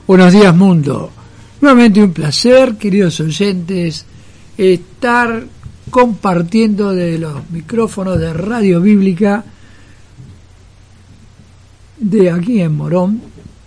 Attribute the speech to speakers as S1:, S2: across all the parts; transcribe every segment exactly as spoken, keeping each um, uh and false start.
S1: Buenos días, mundo. Nuevamente un placer, queridos oyentes, estar compartiendo de los micrófonos de Radio Bíblica de aquí en Morón,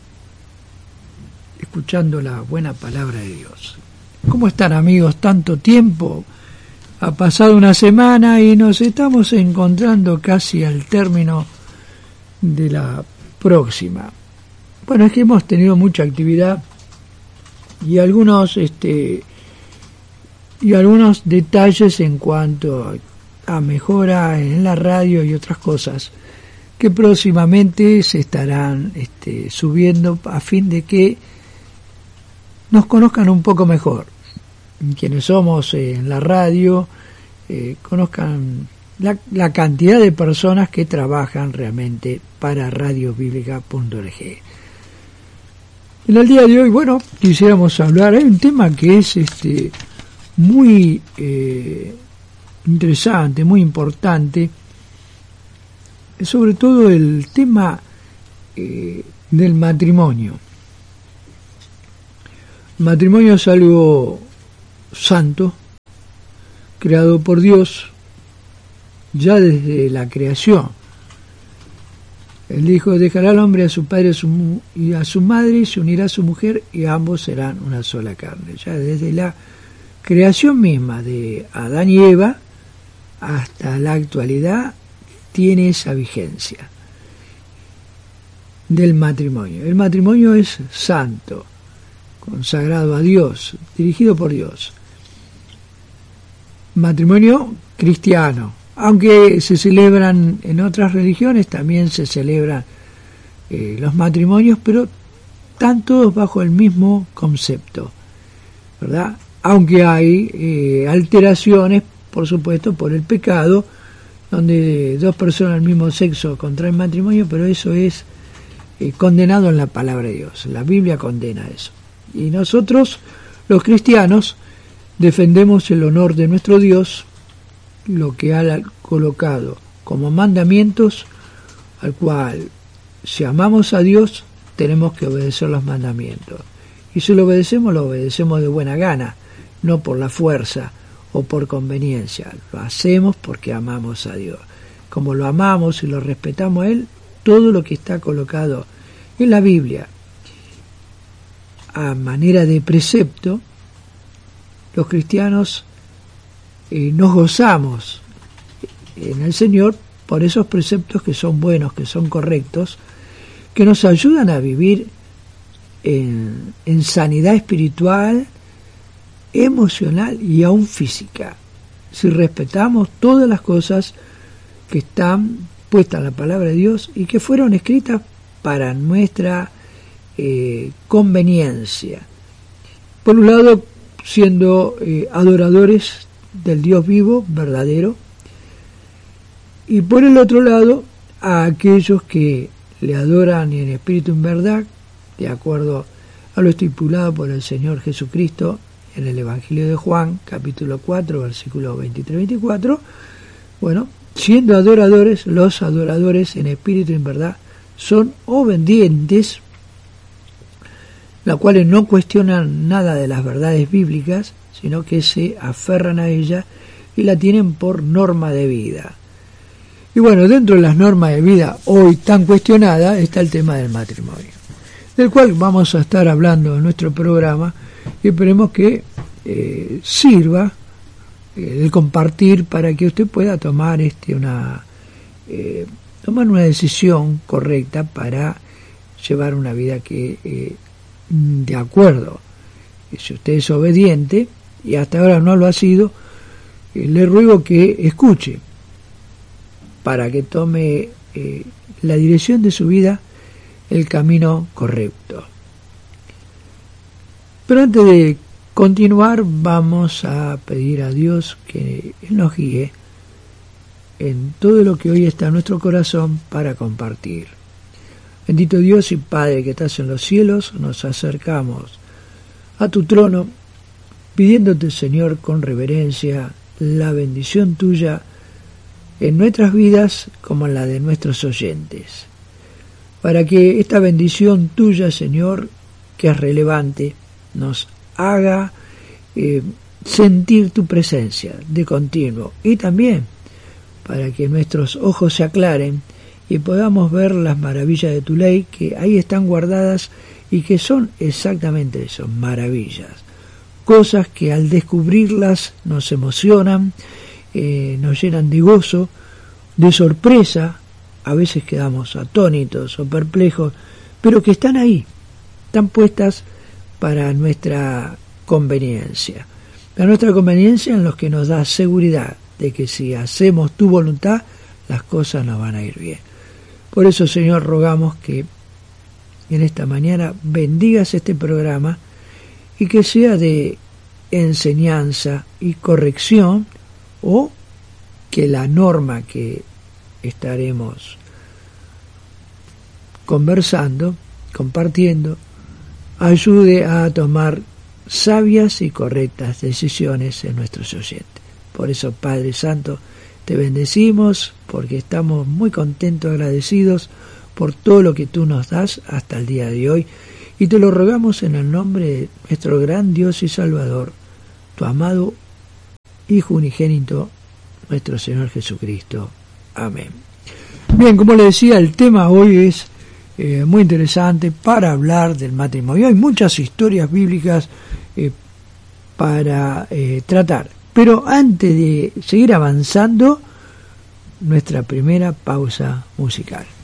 S1: escuchando la buena palabra de Dios. ¿Cómo están, amigos? Tanto tiempo, ha pasado una semana y nos estamos encontrando casi al término de la próxima. Bueno, es que hemos tenido mucha actividad y algunos este y algunos detalles en cuanto a mejora en la radio y otras cosas que próximamente se estarán este, subiendo a fin de que nos conozcan un poco mejor. Quienes somos eh, en la radio, eh, conozcan la, la cantidad de personas que trabajan realmente para radio bíblica punto org. En el día de hoy, bueno, quisiéramos hablar, hay un tema que es este muy eh, interesante, muy importante, sobre todo el tema eh, del matrimonio. El matrimonio es algo santo, creado por Dios ya desde la creación. Él dijo: dejará al hombre a su padre a su, y a su madre, y se unirá a su mujer, y ambos serán una sola carne. Ya desde la creación misma de Adán y Eva hasta la actualidad tiene esa vigencia del matrimonio. El matrimonio es santo, consagrado a Dios, dirigido por Dios. Matrimonio cristiano. Aunque se celebran en otras religiones, también se celebran eh, los matrimonios, pero están todos bajo el mismo concepto, ¿verdad? Aunque hay eh, alteraciones, por supuesto, por el pecado, donde dos personas del mismo sexo contraen matrimonio, pero eso es eh, condenado en la palabra de Dios. La Biblia condena eso. Y nosotros, los cristianos, defendemos el honor de nuestro Dios, lo que ha colocado como mandamientos, al cual, si amamos a Dios, tenemos que obedecer los mandamientos. Y si lo obedecemos, lo obedecemos de buena gana, no por la fuerza o por conveniencia. Lo hacemos porque amamos a Dios. Como lo amamos y lo respetamos a Él, todo lo que está colocado en la Biblia a manera de precepto, los cristianos Eh, nos gozamos en el Señor por esos preceptos que son buenos, que son correctos, que nos ayudan a vivir en, en sanidad espiritual, emocional y aún física, si respetamos todas las cosas que están puestas en la palabra de Dios y que fueron escritas para nuestra eh, conveniencia. Por un lado, siendo eh, adoradores del Dios vivo, verdadero, y por el otro lado a aquellos que le adoran en espíritu y en verdad, de acuerdo a lo estipulado por el Señor Jesucristo en el Evangelio de Juan, capítulo cuatro, versículos veintitrés y veinticuatro. Bueno, siendo adoradores, los adoradores en espíritu y en verdad son obedientes, los cuales no cuestionan nada de las verdades bíblicas, sino que se aferran a ella y la tienen por norma de vida. Y bueno, dentro de las normas de vida hoy tan cuestionadas está el tema del matrimonio, del cual vamos a estar hablando en nuestro programa y esperemos que eh, sirva eh, el compartir para que usted pueda tomar este una eh, tomar una decisión correcta para llevar una vida que eh, de acuerdo. Si usted es obediente y hasta ahora no lo ha sido, eh, le ruego que escuche para que tome eh, la dirección de su vida, el camino correcto. Pero antes de continuar, vamos a pedir a Dios que Él nos guíe en todo lo que hoy está en nuestro corazón para compartir. Bendito Dios y Padre que estás en los cielos, nos acercamos a tu trono, pidiéndote, Señor, con reverencia, la bendición tuya en nuestras vidas como en la de nuestros oyentes, para que esta bendición tuya, Señor, que es relevante, nos haga eh, sentir tu presencia de continuo, y también para que nuestros ojos se aclaren y podamos ver las maravillas de tu ley, que ahí están guardadas y que son exactamente eso, maravillas, cosas que al descubrirlas nos emocionan, eh, nos llenan de gozo, de sorpresa, a veces quedamos atónitos o perplejos, pero que están ahí, están puestas para nuestra conveniencia, para nuestra conveniencia en los que nos da seguridad de que si hacemos tu voluntad, las cosas nos van a ir bien. Por eso, Señor, rogamos que en esta mañana bendigas este programa y que sea de enseñanza y corrección, o que la norma que estaremos conversando, compartiendo, ayude a tomar sabias y correctas decisiones en nuestros oyentes. Por eso, Padre Santo, te bendecimos porque estamos muy contentos, agradecidos por todo lo que tú nos das hasta el día de hoy, y te lo rogamos en el nombre de nuestro gran Dios y Salvador, tu amado Hijo unigénito, nuestro Señor Jesucristo. Amén. Bien, como le decía, el tema hoy es eh, muy interesante para hablar del matrimonio. Hay muchas historias bíblicas eh, para eh, tratar, pero antes de seguir avanzando, nuestra primera pausa musical.